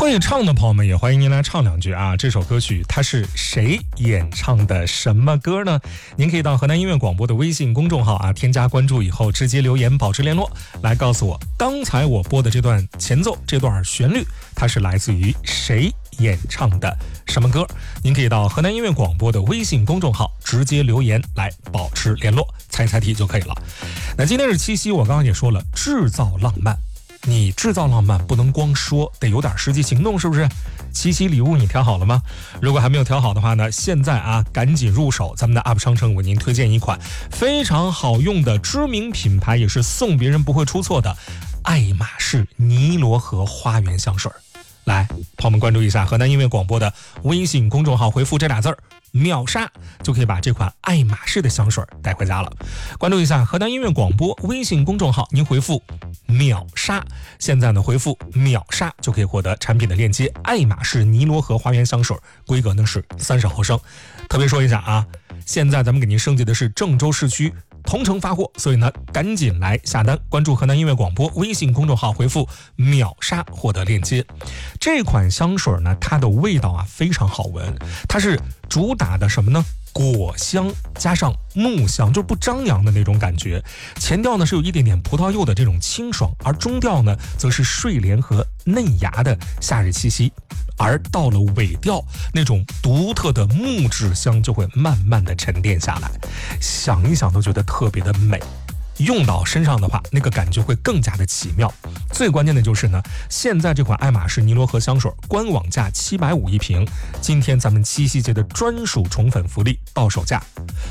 会唱的朋友们也欢迎您来唱两句啊！这首歌曲它是谁演唱的什么歌呢？您可以到河南音乐广播的微信公众号添加关注以后直接留言保持联络，来告诉我刚才我播的这段前奏这段旋律它是来自于谁演唱的什么歌。您可以到河南音乐广播的微信公众号直接留言来保持联络，猜题就可以了。那今天是七夕，我刚刚也说了，制造浪漫。你制造浪漫不能光说，得有点实际行动，是不是？七夕礼物你挑好了吗？如果还没有挑好的话呢，现在赶紧入手咱们的 UP 商城，为您推荐一款非常好用的知名品牌，也是送别人不会出错的爱马仕尼罗河花园香水。来，朋友们关注一下河南音乐广播的微信公众号，回复这俩字儿秒杀，就可以把这款爱马仕的香水带回家了。关注一下河南音乐广播微信公众号，您回复秒杀，现在呢回复秒杀就可以获得产品的链接。爱马仕尼罗河花园香水，规格呢是30毫升。特别说一下现在咱们给您升级的是郑州市区同城发货，所以呢赶紧来下单。关注河南音乐广播微信公众号，回复秒杀获得链接。这款香水呢，它的味道非常好闻，它是主打的什么呢？果香加上木香，就是不张扬的那种感觉。前调呢是有一点点葡萄柚的这种清爽，而中调呢则是睡莲和嫩芽的夏日气息，而到了尾调，那种独特的木质香就会慢慢的沉淀下来，想一想都觉得特别的美。用到身上的话，那个感觉会更加的奇妙。最关键的就是呢，现在这款爱马仕尼罗河香水官网价750一瓶，今天咱们七夕节的专属宠粉福利，到手价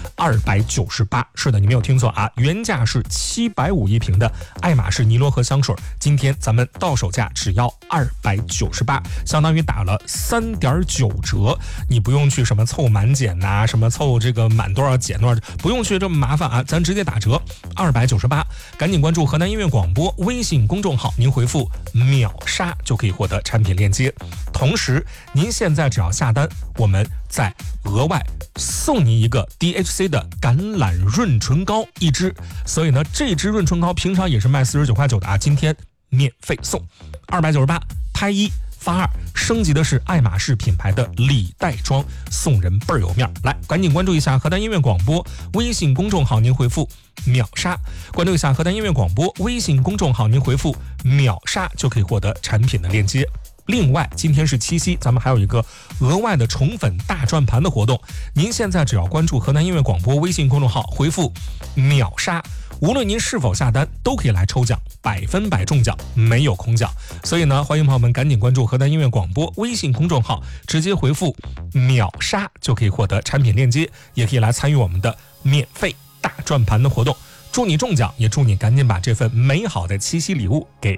298。是的，你没有听错原价是750一瓶的爱马仕尼罗河香水，今天咱们到手价只要298，相当于打了3.9折。你不用去什么凑满减什么凑这个满多少减多少，不用去这么麻烦咱直接打折298。赶紧关注河南音乐广播微信公众号，您回复秒杀就可以获得产品链接。同时您现在只要下单，我们再额外送您一个 DHC 的橄榄润唇膏一支，所以呢这支润唇膏平常也是卖49.9的今天免费送298，拍1发2，升级的是爱马仕品牌的礼袋装，送人倍儿有面。来，赶紧关注一下河南音乐广播微信公众号，您回复秒杀。关注一下河南音乐广播微信公众号，您回复秒杀就可以获得产品的链接。另外，今天是七夕，咱们还有一个额外的宠粉大转盘的活动。您现在只要关注河南音乐广播微信公众号，回复秒杀，无论您是否下单，都可以来抽奖，100%中奖，没有空奖。所以呢，欢迎朋友们赶紧关注河南音乐广播微信公众号，直接回复秒杀就可以获得产品链接，也可以来参与我们的免费大转盘的活动。祝你中奖，也祝你赶紧把这份美好的七夕礼物给